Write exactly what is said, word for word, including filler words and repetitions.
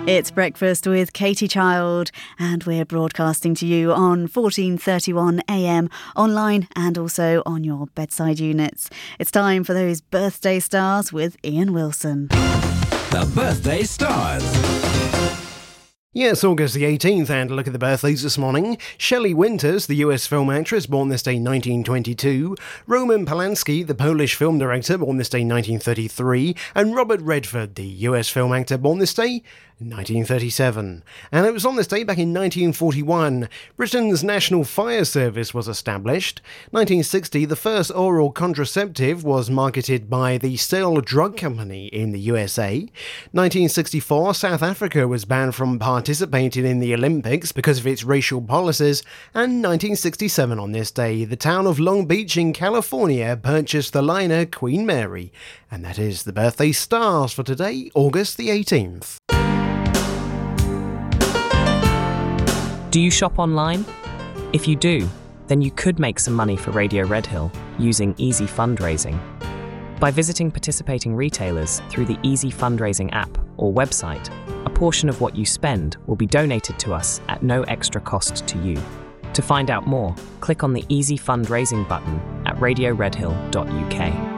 It's Breakfast with Katie Child, and we're broadcasting to you on fourteen thirty-one A M, online and also on your bedside units. It's time for those birthday stars with Ian Wilson. The Birthday Stars. Yes, August the eighteenth, and a look at the birthdays this morning. Shelley Winters, the U S film actress, born this day nineteen twenty-two. Roman Polanski, the Polish film director, born this day nineteen thirty-three. And Robert Redford, the U S film actor, born this day nineteen thirty-seven. And it was on this day back in nineteen forty-one, Britain's National Fire Service was established. nineteen sixty, the first oral contraceptive was marketed by the Sale Drug Company in the U S A. nineteen sixty-four, South Africa was banned from participating in the Olympics because of its racial policies. And nineteen sixty-seven, on this day, the town of Long Beach in California purchased the liner Queen Mary. And that is the birthday stars for today, August the eighteenth. Do you shop online? If you do, then you could make some money for Radio Redhill using Easy Fundraising. By visiting participating retailers through the Easy Fundraising app or website, a portion of what you spend will be donated to us at no extra cost to you. To find out more, click on the Easy Fundraising button at radio redhill dot U K.